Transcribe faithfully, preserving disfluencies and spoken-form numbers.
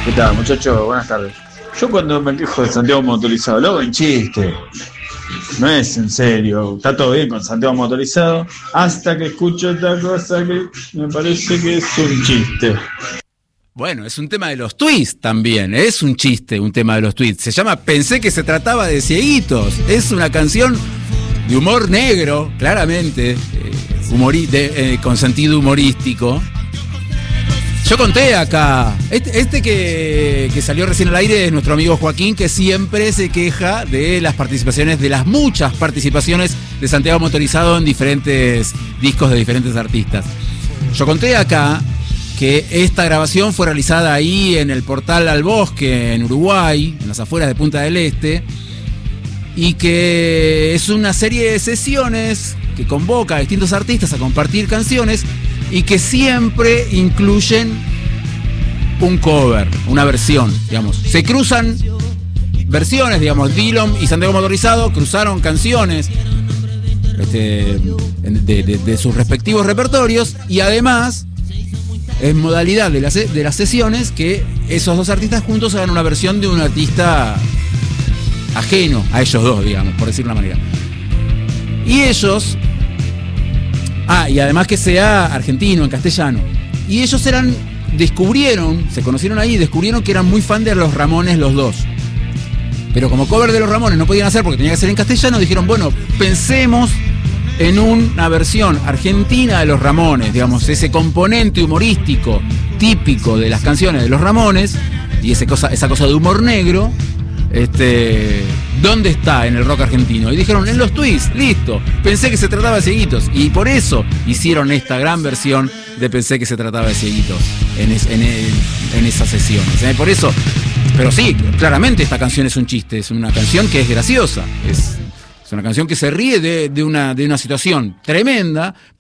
¿Qué tal, muchachos? Buenas tardes. Yo cuando me quejo de Santiago Motorizado, lo hago en chiste. No es en serio. Está todo bien con Santiago Motorizado. Hasta que escucho esta cosa que me parece que es un chiste. Bueno, es un tema de los tweets también. Es un chiste, un tema de los tweets. Se llama Pensé que se trataba de cieguitos. Es una canción de humor negro, claramente. Eh, humori- de, eh, con sentido humorístico. Yo conté acá, este, este que, que salió recién al aire es nuestro amigo Joaquín, que siempre se queja de las participaciones, de las muchas participaciones de Santiago Motorizado en diferentes discos de diferentes artistas. Yo conté acá que esta grabación fue realizada ahí en el Portal al Bosque, en Uruguay, en las afueras de Punta del Este, y que es una serie de sesiones que convoca a distintos artistas a compartir canciones y que siempre incluyen un cover, una versión, digamos. Se cruzan versiones, digamos, Dillom y Santiago Motorizado cruzaron canciones este, de, de, de sus respectivos repertorios, y además, en modalidad de las, de las sesiones, que esos dos artistas juntos hagan una versión de un artista ajeno a ellos dos, digamos, por decirlo de una manera. Y ellos... Ah, y además que sea argentino, en castellano. Y ellos eran, descubrieron, se conocieron ahí y descubrieron que eran muy fan de los Ramones los dos. Pero como cover de los Ramones no podían hacer porque tenía que ser en castellano, dijeron, bueno, pensemos en una versión argentina de los Ramones, digamos, ese componente humorístico típico de las canciones de los Ramones, y ese cosa, esa cosa de humor negro, este, ¿dónde está en el rock argentino? Y dijeron, en los tweets, listo, pensé que se trataba de cieguitos, y por eso hicieron esta gran versión de Pensé que se trataba de cieguitos en, es, en, el, en esas sesiones, ¿eh? Por eso, pero sí, claramente esta canción es un chiste, es una canción que es graciosa, es, es una canción que se ríe de, de, una, de una situación tremenda,